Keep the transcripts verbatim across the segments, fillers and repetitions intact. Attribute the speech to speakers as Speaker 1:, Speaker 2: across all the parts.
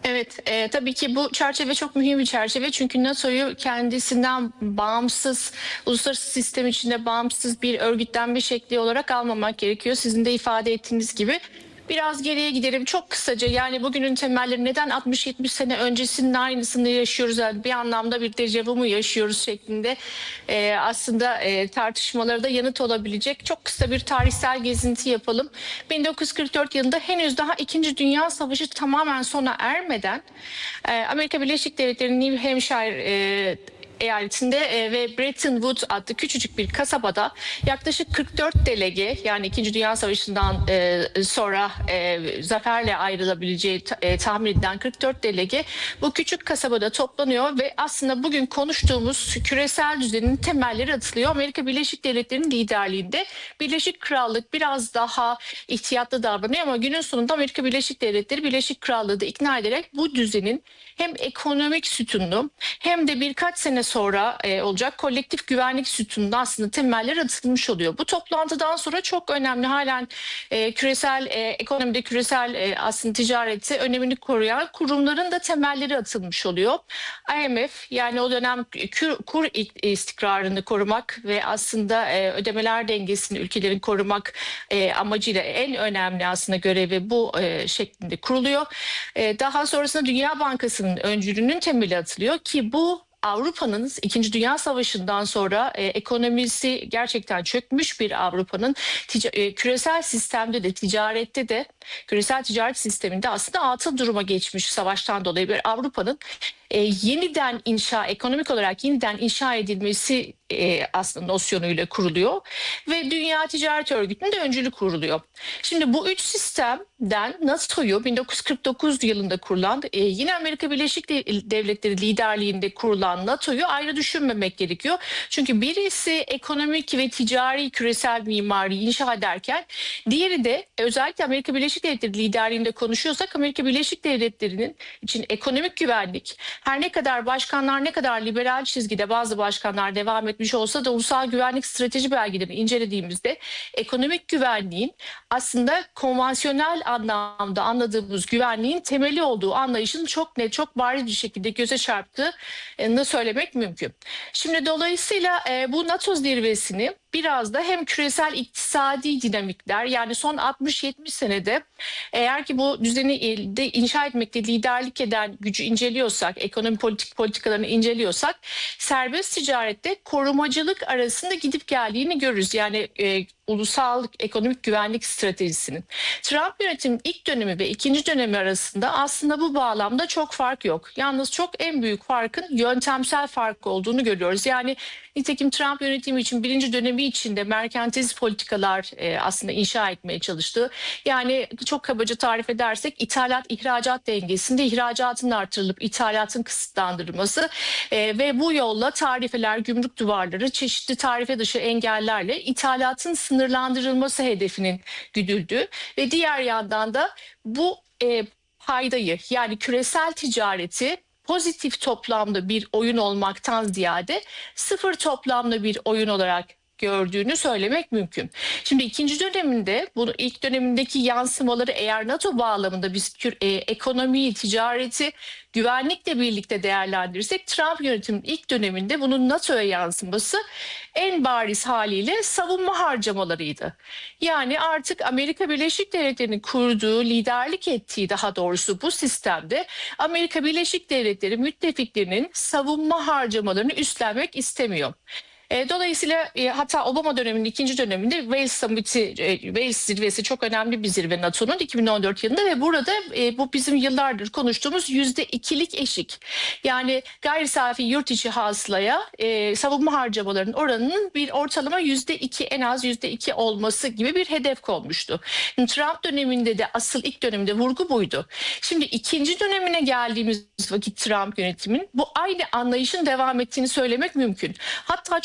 Speaker 1: Evet, e, tabii ki bu çerçeve çok mühim bir çerçeve. Çünkü NATO'yu kendisinden bağımsız, uluslararası sistem içinde bağımsız bir örgütlenme şekli olarak almamak gerekiyor. Sizin de ifade ettiğiniz gibi. Biraz geriye gidelim çok kısaca. Yani bugünün temelleri neden altmış yetmiş sene öncesinin aynısını yaşıyoruz? Yani bir anlamda bir dejavu mu yaşıyoruz şeklinde e, aslında e, tartışmalara da yanıt olabilecek çok kısa bir tarihsel gezinti yapalım. bin dokuz yüz kırk dört yılında henüz daha İkinci Dünya Savaşı tamamen sona ermeden e, Amerika Birleşik Devletleri'nin New Hampshire e, eyaletinde e, ve Bretton Woods adlı küçücük bir kasabada yaklaşık kırk dört delege, yani İkinci Dünya Savaşı'ndan e, sonra e, zaferle ayrılabileceği ta- e, tahmin edilen kırk dört delege bu küçük kasabada toplanıyor ve aslında bugün konuştuğumuz küresel düzenin temelleri atılıyor. Amerika Birleşik Devletleri'nin liderliğinde Birleşik Krallık biraz daha ihtiyatlı davranıyor ama günün sonunda Amerika Birleşik Devletleri Birleşik Krallığı da ikna ederek bu düzenin hem ekonomik sütununu hem de birkaç sene sonra e, olacak kolektif güvenlik sütununda aslında temeller atılmış oluyor. Bu toplantıdan sonra çok önemli halen e, küresel e, ekonomide küresel e, aslında ticareti önemini koruyan kurumların da temelleri atılmış oluyor. I M F, yani o dönem kur, kur istikrarını korumak ve aslında e, ödemeler dengesini ülkelerin korumak e, amacıyla en önemli aslında görevi bu e, şeklinde kuruluyor. E, daha sonrasında Dünya Bankası'nın öncülüğünün temeli atılıyor ki bu Avrupa'nın İkinci Dünya Savaşı'ndan sonra e, ekonomisi gerçekten çökmüş bir Avrupa'nın tica- e, küresel sistemde de ticarette de küresel ticaret sisteminde aslında atıl duruma geçmiş savaştan dolayı bir Avrupa'nın e, yeniden inşa, ekonomik olarak yeniden inşa edilmesi e, aslında nosyonuyla kuruluyor ve Dünya Ticaret Örgütü'nün de öncülü kuruluyor. Şimdi bu üç sistemden NATO'yu bin dokuz yüz kırk dokuz yılında kurulan, e, yine Amerika Birleşik Devletleri liderliğinde kurulan NATO'yu ayrı düşünmemek gerekiyor. Çünkü birisi ekonomik ve ticari küresel mimari inşa ederken diğeri de özellikle Amerika Birleşik Devletleri liderliğinde konuşuyorsak Amerika Birleşik Devletleri'nin için ekonomik güvenlik, her ne kadar başkanlar ne kadar liberal çizgide bazı başkanlar devam etmiş olsa da ulusal güvenlik strateji belgelerini incelediğimizde ekonomik güvenliğin aslında konvansiyonel anlamda anladığımız güvenliğin temeli olduğu anlayışın çok net, çok bariz bir şekilde göze çarptığını söylemek mümkün. Şimdi dolayısıyla e, bu NATO zirvesini biraz da hem küresel iktisadi dinamikler, yani son altmış yetmiş senede eğer ki bu düzeni de inşa etmekte liderlik eden gücü inceliyorsak, ekonomi politik politikalarını inceliyorsak serbest ticarette korumacılık arasında gidip geldiğini görürüz. Yani e, ulusal ekonomik güvenlik stratejisinin. Trump yönetiminin ilk dönemi ve ikinci dönemi arasında aslında bu bağlamda çok fark yok. Yalnız çok en büyük farkın yöntemsel fark olduğunu görüyoruz. Yani nitekim Trump yönetimi için birinci dönemi içinde merkantilist politikalar e, aslında inşa etmeye çalıştı. Yani çok kabaca tarif edersek ithalat ihracat dengesinde ihracatın artırılıp ithalatın kısıtlandırılması e, ve bu yolla tarifeler, gümrük duvarları, çeşitli tarife dışı engellerle ithalatın sınırlandırılması hedefinin güdüldüğü ve diğer yandan da bu e, paydayı, yani küresel ticareti pozitif toplamda bir oyun olmaktan ziyade sıfır toplamda bir oyun olarak gördüğünü söylemek mümkün. Şimdi ikinci döneminde, bunu ilk dönemindeki yansımaları eğer NATO bağlamında biz e, ekonomiyi, ticareti, güvenlikle birlikte değerlendirirsek, Trump yönetiminin ilk döneminde bunun NATO'ya yansıması en bariz haliyle savunma harcamalarıydı. Yani artık Amerika Birleşik Devletleri'nin kurduğu, liderlik ettiği daha doğrusu bu sistemde Amerika Birleşik Devletleri müttefiklerinin savunma harcamalarını üstlenmek istemiyor. E, dolayısıyla e, hatta Obama döneminin ikinci döneminde Wales Summit'i, e, Wales zirvesi çok önemli bir zirve NATO'nun iki bin on dört yılında ve burada e, bu bizim yıllardır konuştuğumuz yüzde ikilik eşik. Yani gayri safi yurt içi hasılaya e, savunma harcamalarının oranının bir ortalama yüzde iki, en az yüzde iki olması gibi bir hedef konmuştu. Şimdi Trump döneminde de asıl ilk döneminde vurgu buydu. Şimdi ikinci dönemine geldiğimiz vakit Trump yönetiminin bu aynı anlayışın devam ettiğini söylemek mümkün. Hatta çok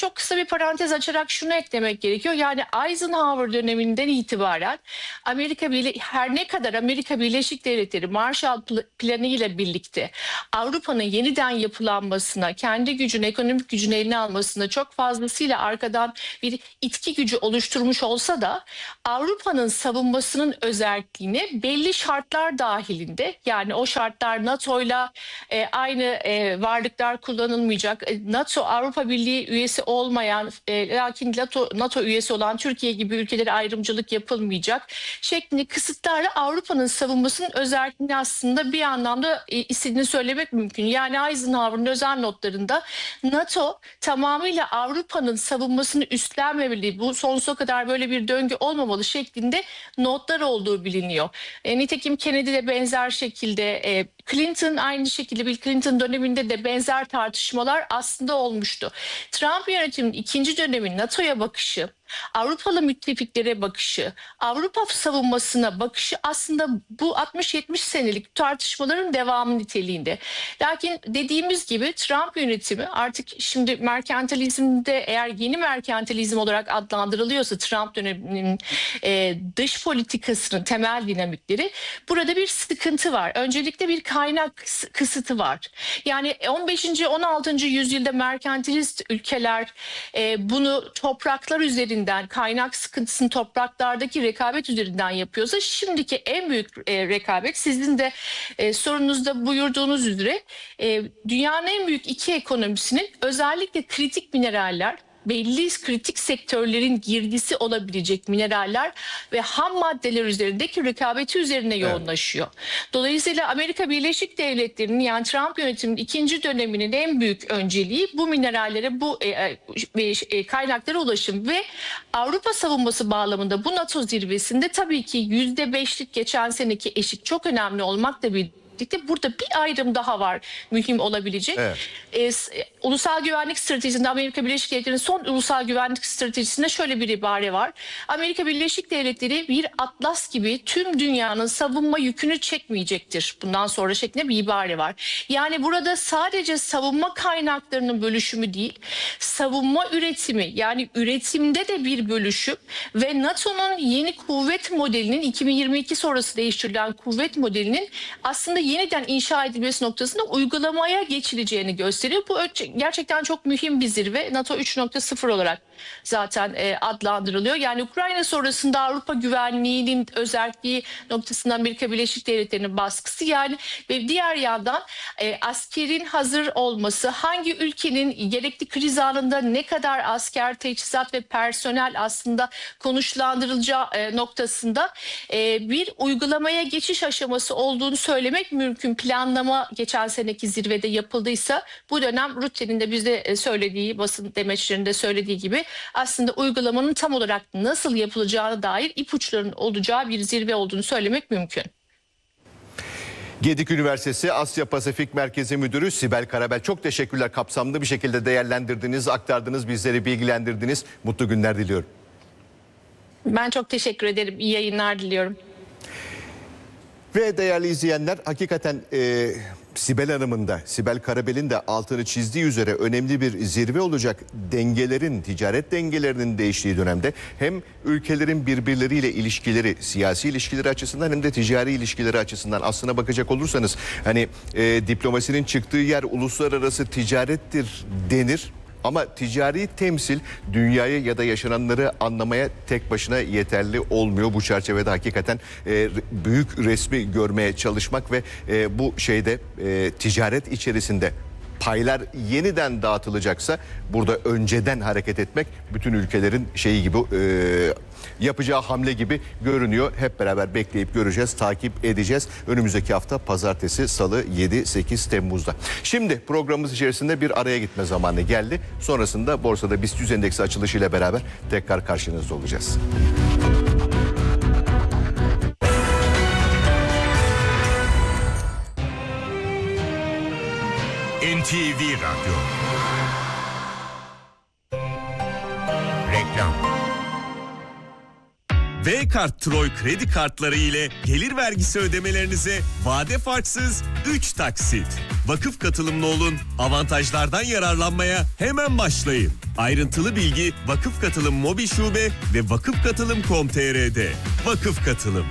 Speaker 1: çok kısa bir parantez açarak şunu eklemek gerekiyor. Yani Eisenhower döneminden itibaren Amerika Birle her ne kadar Amerika Birleşik Devletleri Marshall Planı ile birlikte Avrupa'nın yeniden yapılanmasına, kendi gücünü, ekonomik gücünü eline almasına çok fazlasıyla arkadan bir itki gücü oluşturmuş olsa da Avrupa'nın savunmasının özelliğini belli şartlar dahilinde, yani o şartlar NATO'yla e, aynı e, varlıklar kullanılmayacak, e, NATO Avrupa Birliği üyesi olmayan e, lakin NATO, NATO üyesi olan Türkiye gibi ülkelere ayrımcılık yapılmayacak şeklinde kısıtlarla Avrupa'nın savunmasının özelliğini aslında bir anlamda e, istediğini söylemek mümkün. Yani Eisenhower'ın özel notlarında NATO tamamıyla Avrupa'nın savunmasını üstlenmemeli, bu sonsuza kadar böyle bir döngü olmamalı şeklinde notlar olduğu biliniyor. E, nitekim Kennedy de benzer şekilde, e, Clinton aynı şekilde, Bill Clinton döneminde de benzer tartışmalar aslında olmuştu. Trump yönetiminin ikinci dönemi NATO'ya bakışı, Avrupalı müttefiklere bakışı, Avrupa savunmasına bakışı aslında bu altmış yetmiş senelik tartışmaların devamı niteliğinde. Lakin dediğimiz gibi Trump yönetimi artık şimdi merkantilizmde, eğer yeni merkantilizm olarak adlandırılıyorsa Trump döneminin e, dış politikasının temel dinamikleri, burada bir sıkıntı var. Öncelikle bir kaynak kısıtı var. Yani on beşinci on altıncı yüzyılda merkantilist ülkeler e, bunu topraklar üzerinde, kaynak sıkıntısını topraklardaki rekabet üzerinden yapıyorsa, şimdiki en büyük e, rekabet, sizin de e, sorunuzda buyurduğunuz üzere e, dünyanın en büyük iki ekonomisinin özellikle kritik mineraller, belli kritik sektörlerin girdisi olabilecek mineraller ve ham maddeler üzerindeki rekabeti üzerine yoğunlaşıyor. Evet. Dolayısıyla Amerika Birleşik Devletleri'nin, yani Trump yönetiminin ikinci döneminin en büyük önceliği bu minerallere, bu e, e, kaynaklara ulaşım ve Avrupa savunması bağlamında bu NATO zirvesinde tabii ki yüzde beşlik geçen seneki eşik çok önemli olmakla birlikte burada bir ayrım daha var mühim olabilecek. Evet. E, ulusal güvenlik stratejisinde, Amerika Birleşik Devletleri'nin son ulusal güvenlik stratejisinde şöyle bir ibare var. Amerika Birleşik Devletleri bir atlas gibi tüm dünyanın savunma yükünü çekmeyecektir bundan sonra şeklinde bir ibare var. Yani burada sadece savunma kaynaklarının bölüşümü değil, savunma üretimi, yani üretimde de bir bölüşüm ve NATO'nun yeni kuvvet modelinin, iki bin yirmi iki sonrası değiştirilen kuvvet modelinin aslında yeniden inşa edilmesi noktasında uygulamaya geçileceğini gösteriyor. Bu gerçekten çok mühim bir zirve. NATO üç nokta sıfır olarak zaten e, adlandırılıyor. Yani Ukrayna sonrasında Avrupa güvenliğinin özelliği noktasında Amerika Birleşik Devletleri'nin baskısı, yani ve diğer yandan e, askerin hazır olması, hangi ülkenin gerekli kriz anında ne kadar asker, teçhizat ve personel aslında konuşlandırılacağı e, noktasında e, bir uygulamaya geçiş aşaması olduğunu söylemek mümkün. Planlama geçen seneki zirvede yapıldıysa, bu dönem Rutte'nin de bize söylediği, basın demeçlerinde söylediği gibi aslında uygulamanın tam olarak nasıl yapılacağına dair ipuçlarının olacağı bir zirve olduğunu söylemek mümkün.
Speaker 2: Gedik Üniversitesi Asya Pasifik Merkezi Müdürü Sibel Karabel, çok teşekkürler, kapsamlı bir şekilde değerlendirdiniz, aktardınız, bizleri bilgilendirdiniz. Mutlu günler diliyorum.
Speaker 1: Ben çok teşekkür ederim. İyi yayınlar diliyorum.
Speaker 2: Ve değerli izleyenler, hakikaten e, Sibel Hanım'ın da, Sibel Karabel'in de altını çizdiği üzere önemli bir zirve olacak. Dengelerin, ticaret dengelerinin değiştiği dönemde hem ülkelerin birbirleriyle ilişkileri, siyasi ilişkileri açısından hem de ticari ilişkileri açısından aslına bakacak olursanız, hani e, diplomasinin çıktığı yer uluslararası ticarettir denir. Ama ticari temsil dünyayı ya da yaşananları anlamaya tek başına yeterli olmuyor. Bu çerçevede hakikaten e, büyük resmi görmeye çalışmak ve e, bu şeyde e, ticaret içerisinde paylar yeniden dağıtılacaksa burada önceden hareket etmek bütün ülkelerin şeyi gibi, e, yapacağı hamle gibi görünüyor. Hep beraber bekleyip göreceğiz, takip edeceğiz. Önümüzdeki hafta pazartesi, salı yedi sekiz Temmuz'da. Şimdi programımız içerisinde bir araya gitme zamanı geldi. Sonrasında borsada BIST yüz endeksi açılışıyla beraber tekrar karşınızda olacağız.
Speaker 3: N T V Radyo. Reklam. V-Kart Troy kredi kartları ile gelir vergisi ödemelerinize vade farksız üç taksit. vakıf katılımlı olun, avantajlardan yararlanmaya hemen başlayın. Ayrıntılı bilgi Vakıf Katılım Mobil Şube ve vakıf katılım nokta com nokta tr'de. Vakıf Katılım.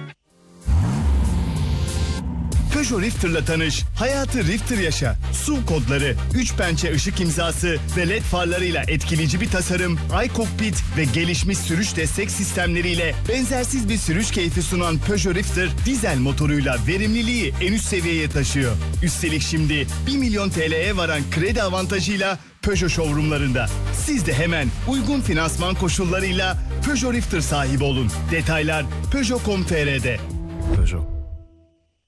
Speaker 4: Peugeot Rifter'la tanış, hayatı Rifter yaşa. S U V kodları, üç pençe ışık imzası ve led farlarıyla etkileyici bir tasarım, iCockpit ve gelişmiş sürüş destek sistemleriyle benzersiz bir sürüş keyfi sunan Peugeot Rifter, dizel motoruyla verimliliği en üst seviyeye taşıyor. Üstelik şimdi bir milyon T L'ye varan kredi avantajıyla Peugeot showroomlarında. Siz de hemen uygun finansman koşullarıyla Peugeot Rifter sahibi olun. Detaylar peugeot nokta com nokta tr'de. Peugeot.